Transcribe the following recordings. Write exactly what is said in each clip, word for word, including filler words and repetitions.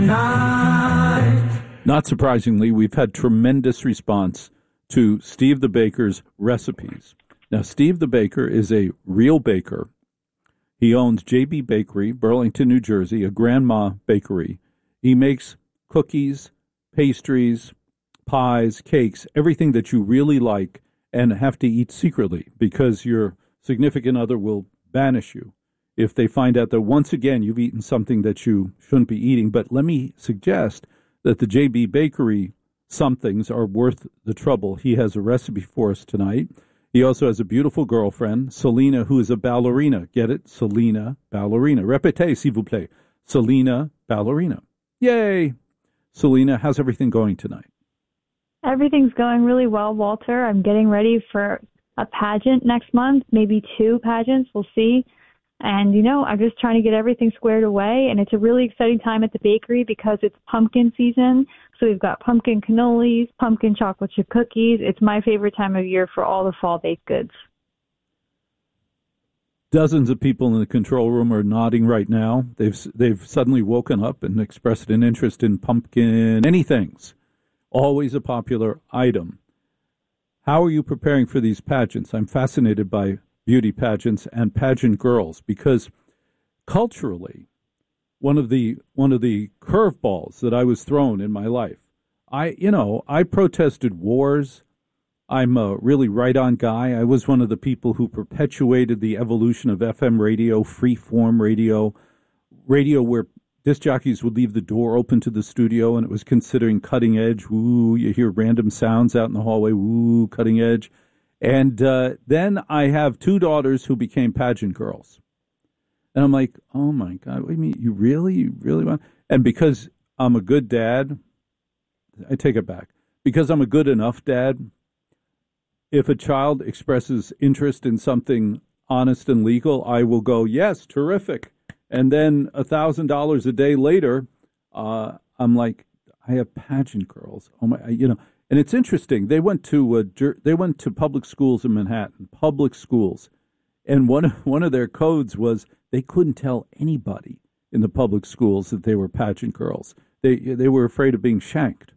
Not surprisingly, we've had tremendous response to Steve the Baker's recipes. Now, Steve the Baker is a real baker. He owns J B Bakery, Burlington, New Jersey, a grandma bakery. He makes cookies, pastries, pies, cakes, everything that you really like and have to eat secretly because your significant other will banish you if they find out that once again you've eaten something that you shouldn't be eating. But let me suggest that the J B Bakery somethings are worth the trouble. He has a recipe for us tonight. He also has a beautiful girlfriend, Selena, who is a ballerina. Get it? Selena, ballerina. Répétez, s'il vous plaît. Selena, ballerina. Yay! Selena, how's everything going tonight? Everything's going really well, Walter. I'm getting ready for a pageant next month, maybe two pageants. We'll see. And, you know, I'm just trying to get everything squared away. And it's a really exciting time at the bakery because it's pumpkin season. So we've got pumpkin cannolis, pumpkin chocolate chip cookies. It's my favorite time of year for all the fall baked goods. Dozens of people in the control room are nodding right now. They've they've suddenly woken up and expressed an interest in pumpkin anythings. Always a popular item. How are you preparing for these pageants? I'm fascinated by beauty pageants and pageant girls because culturally, one of the one of the curveballs that I was thrown in my life, I you know I protested wars. I'm a really right-on guy. I was one of the people who perpetuated the evolution of F M radio, free-form radio, radio where disc jockeys would leave the door open to the studio, and it was considering cutting edge. Woo, you hear random sounds out in the hallway. Woo, cutting edge. And uh, then I have two daughters who became pageant girls. And I'm like, oh, my God, what do you mean? You really, you really want? And because I'm a good dad, I take it back. Because I'm a good enough dad, if a child expresses interest in something honest and legal, I will go, yes, terrific. And then a thousand dollars a day later, uh, I'm like, I have pageant girls. Oh my, you know. And it's interesting. They went to uh, they went to public schools in Manhattan, public schools, and one one of their codes was they couldn't tell anybody in the public schools that they were pageant girls. They they were afraid of being shanked.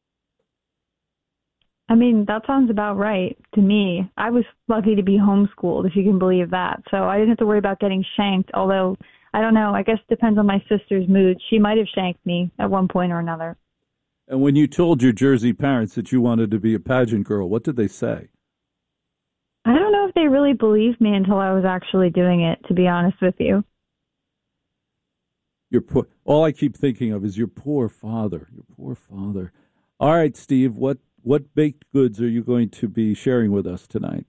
I mean, that sounds about right to me. I was lucky to be homeschooled, if you can believe that. So I didn't have to worry about getting shanked, although, I don't know, I guess it depends on my sister's mood. She might have shanked me at one point or another. And when you told your Jersey parents that you wanted to be a pageant girl, what did they say? I don't know if they really believed me until I was actually doing it, to be honest with you. Your poor, all I keep thinking of is your poor father, your poor father. All right, Steve, what What baked goods are you going to be sharing with us tonight?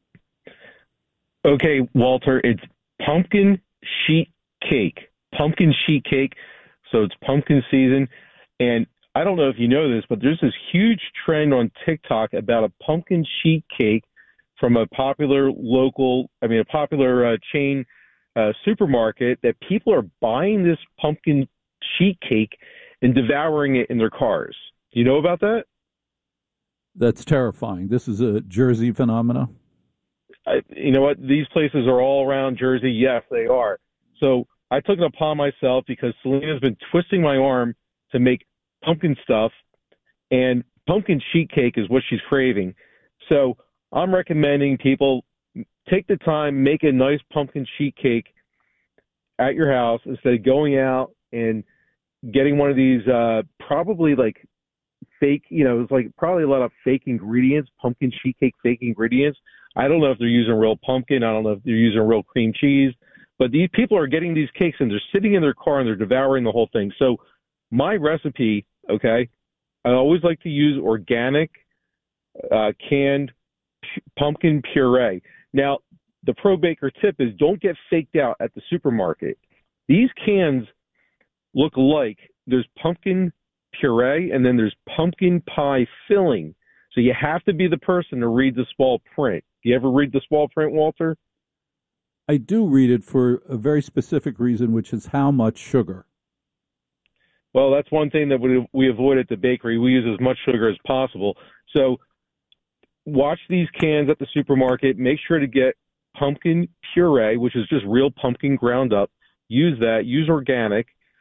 Okay, Walter, it's pumpkin sheet cake. Pumpkin sheet cake. So it's pumpkin season. And I don't know if you know this, but there's this huge trend on TikTok about a pumpkin sheet cake from a popular local, I mean, a popular uh, chain uh, supermarket that people are buying this pumpkin sheet cake and devouring it in their cars. Do you know about that? That's terrifying. This is a Jersey phenomena. I, you know what? These places are all around Jersey. Yes, they are. So I took it upon myself because Selena's been twisting my arm to make pumpkin stuff, and pumpkin sheet cake is what she's craving. So I'm recommending people take the time, make a nice pumpkin sheet cake at your house instead of going out and getting one of these uh, probably like fake, you know, it's like probably a lot of fake ingredients, pumpkin sheet cake fake ingredients. I don't know if they're using real pumpkin. I don't know if they're using real cream cheese. But these people are getting these cakes and they're sitting in their car and they're devouring the whole thing. So my recipe, okay, I always like to use organic uh, canned p- pumpkin puree. Now, the pro baker tip is don't get faked out at the supermarket. These cans look like there's pumpkin puree and then there's pumpkin pie filling. So you have to be the person to read the small print. You ever read the small print, Walter? I do read it for a very specific reason, which is how much sugar. Well, that's one thing that we, we avoid at the bakery. We use as much sugar as possible. So watch these cans at the supermarket. Make sure to get pumpkin puree, which is just real pumpkin ground up. Use that. Use organic.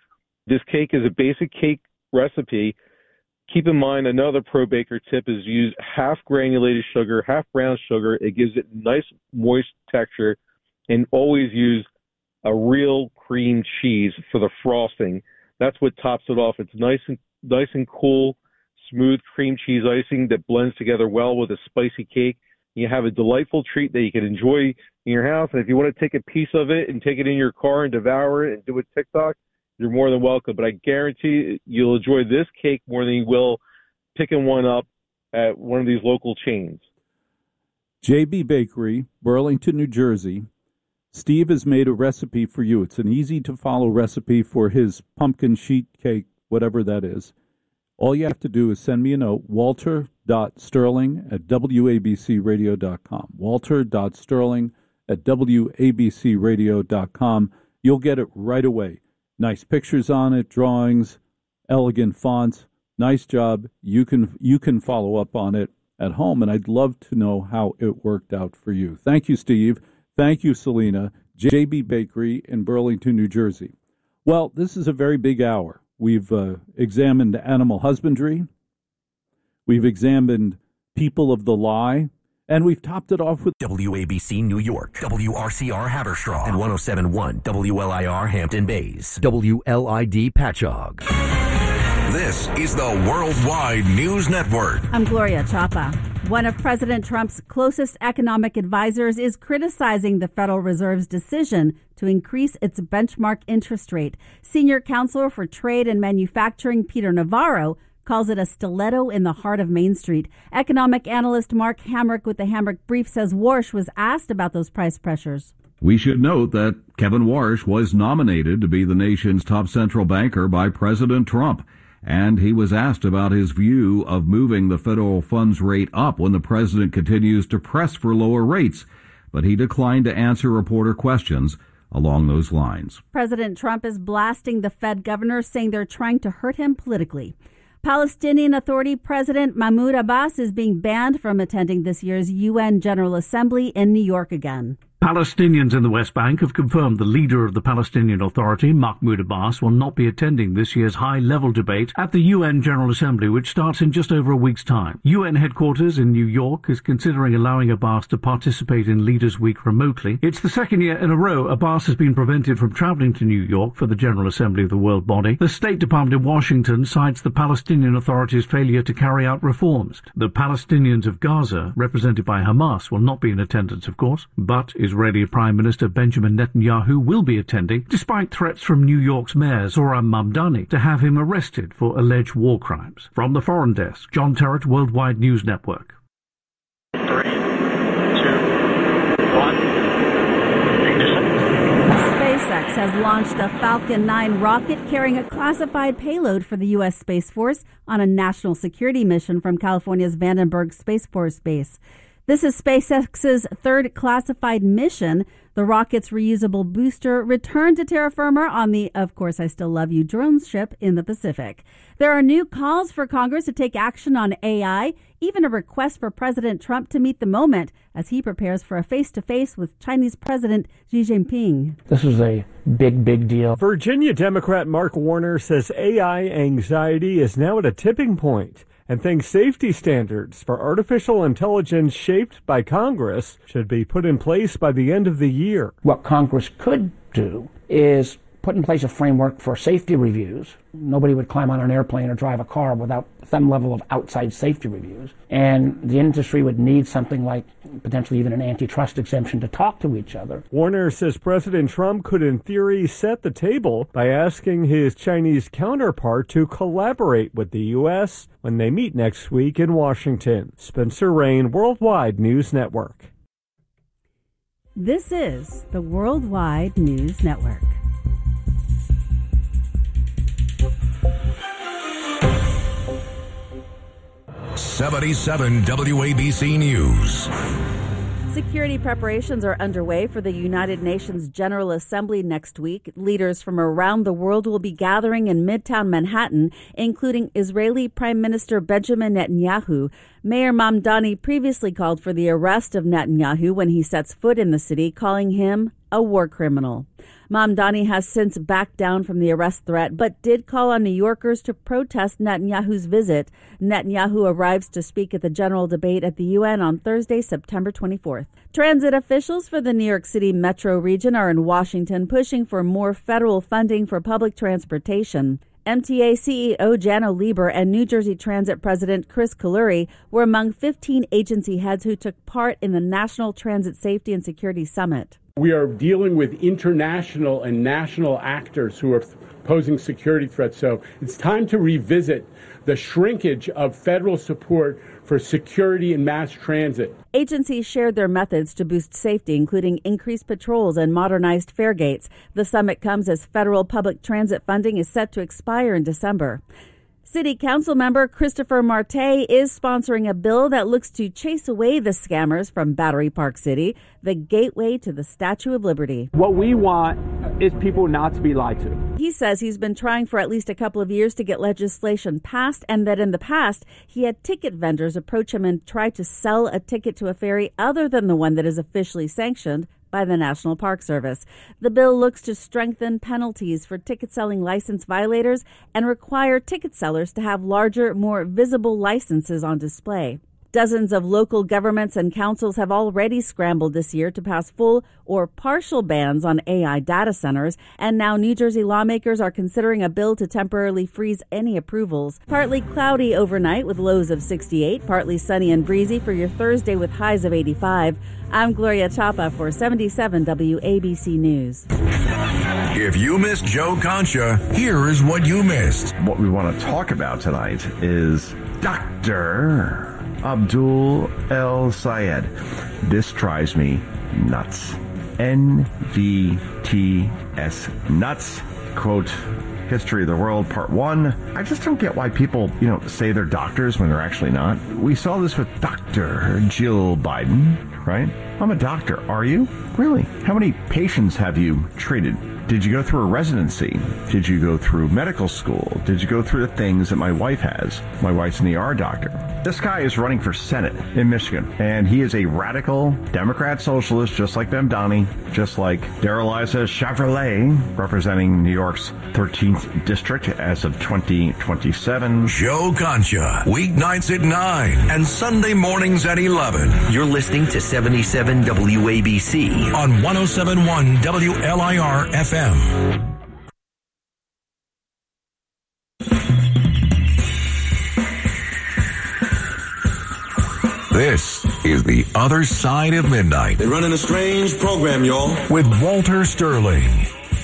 This cake is a basic cake recipe. Keep in mind, another Pro Baker tip is use half granulated sugar, half brown sugar. It gives it nice, moist texture. And always use a real cream cheese for the frosting. That's what tops it off. It's nice and nice and cool, smooth cream cheese icing that blends together well with a spicy cake. You have a delightful treat that you can enjoy in your house. And if you want to take a piece of it and take it in your car and devour it and do a TikTok, you're more than welcome. But I guarantee you'll enjoy this cake more than you will picking one up at one of these local chains. J B Bakery, Burlington, New Jersey. Steve has made a recipe for you. It's an easy-to-follow recipe for his pumpkin sheet cake, whatever that is. All you have to do is send me a note, walter dot sterling at w a b c radio dot com. walter dot sterling at w a b c radio dot com. You'll get it right away. Nice pictures on it, drawings, elegant fonts. Nice job. You can you can follow up on it at home, and I'd love to know how it worked out for you. Thank you, Steve. Thank you, Selena. J B Bakery in Burlington, New Jersey. Well, this is a very big hour. We've uh, examined animal husbandry. We've examined people of the lie. And we've topped it off with W A B C New York, W R C R Haverstraw, and one oh seven point one W L I R Hampton Bays, W L I D Patchogue. This is the Worldwide News Network. I'm Gloria Chapa. One of President Trump's closest economic advisors is criticizing the Federal Reserve's decision to increase its benchmark interest rate. Senior Counselor for Trade and Manufacturing Peter Navarro calls it a stiletto in the heart of Main Street. Economic analyst Mark Hamrick with the Hamrick Brief says Warsh was asked about those price pressures. We should note that Kevin Warsh was nominated to be the nation's top central banker by President Trump, and he was asked about his view of moving the federal funds rate up when the president continues to press for lower rates, but he declined to answer reporter questions along those lines. President Trump is blasting the Fed governor, saying they're trying to hurt him politically. Palestinian Authority President Mahmoud Abbas is being banned from attending this year's U N General Assembly in New York again. Palestinians in the West Bank have confirmed the leader of the Palestinian Authority, Mahmoud Abbas, will not be attending this year's high-level debate at the U N General Assembly, which starts in just over a week's time. U N headquarters in New York is considering allowing Abbas to participate in Leaders' Week remotely. It's the second year in a row Abbas has been prevented from traveling to New York for the General Assembly of the world body. The State Department in Washington cites the Palestinian Authority's failure to carry out reforms. The Palestinians of Gaza, represented by Hamas, will not be in attendance, of course, but is Israeli Prime Minister Benjamin Netanyahu will be attending, despite threats from New York's Mayor Zohran Mamdani to have him arrested for alleged war crimes. From the Foreign Desk, John Terrett, Worldwide News Network. Three, two, one, ignition. SpaceX has launched a Falcon nine rocket carrying a classified payload for the U S Space Force on a national security mission from California's Vandenberg Space Force Base. This is SpaceX's third classified mission. The rocket's reusable booster returned to terra firma on the Of Course I Still Love You drone ship in the Pacific. There are new calls for Congress to take action on A I, even a request for President Trump to meet the moment as he prepares for a face-to-face with Chinese President Xi Jinping. This is a big, big deal. Virginia Democrat Mark Warner says A I anxiety is now at a tipping point, and thinks safety standards for artificial intelligence shaped by Congress should be put in place by the end of the year. What Congress could do is put in place a framework for safety reviews. Nobody would climb on an airplane or drive a car without some level of outside safety reviews. And the industry would need something like potentially even an antitrust exemption to talk to each other. Warner says President Trump could in theory set the table by asking his Chinese counterpart to collaborate with the U S when they meet next week in Washington. Spencer Rain, Worldwide News Network. This is the Worldwide News Network. seventy-seven W A B C News. Security preparations are underway for the United Nations General Assembly next week. Leaders from around the world will be gathering in Midtown Manhattan, including Israeli Prime Minister Benjamin Netanyahu. Mayor Mamdani previously called for the arrest of Netanyahu when he sets foot in the city, calling him a war criminal. Mamdani has since backed down from the arrest threat, but did call on New Yorkers to protest Netanyahu's visit. Netanyahu arrives to speak at the general debate at the U N on Thursday, September twenty-fourth. Transit officials for the New York City metro region are in Washington pushing for more federal funding for public transportation. M T A C E O Janno Lieber and New Jersey Transit President Chris Kaluri were among fifteen agency heads who took part in the National Transit Safety and Security Summit. We are dealing with international and national actors who are posing security threats. So it's time to revisit the shrinkage of federal support for security and mass transit. Agencies shared their methods to boost safety, including increased patrols and modernized fare gates. The summit comes as federal public transit funding is set to expire in December. City Council member Christopher Marte is sponsoring a bill that looks to chase away the scammers from Battery Park City, the gateway to the Statue of Liberty. What we want is people not to be lied to. He says he's been trying for at least a couple of years to get legislation passed, and that in the past he had ticket vendors approach him and try to sell a ticket to a ferry other than the one that is officially sanctioned by the National Park Service. The bill looks to strengthen penalties for ticket-selling license violators and require ticket sellers to have larger, more visible licenses on display. Dozens of local governments and councils have already scrambled this year to pass full or partial bans on A I data centers, and now New Jersey lawmakers are considering a bill to temporarily freeze any approvals. Partly cloudy overnight with lows of sixty-eight, partly sunny and breezy for your Thursday with highs of eighty-five. I'm Gloria Chapa for seventy-seven W A B C News. If you missed Joe Concha, here is what you missed. What we want to talk about tonight is Doctor Abdul El Sayed. This drives me nuts. N V T S nuts. Quote, History of the World, Part one. I just don't get why people, you know, say they're doctors when they're actually not. We saw this with Doctor Jill Biden, right? I'm a doctor. Are you? Really? How many patients have you treated? Did you go through a residency? Did you go through medical school? Did you go through the things that my wife has? My wife's an E R doctor. This guy is running for Senate in Michigan, and he is a radical Democrat socialist, just like Mamdani, just like Darrell-Issa Chevrolet, representing New York's thirteenth district as of twenty twenty-seven. Joe Concha, weeknights at nine and Sunday mornings at eleven. You're listening to seventy-seven W A B C on one oh seven point one W L I R F M. This is The Other Side of Midnight. They're running a strange program, y'all. With Walter Sterling.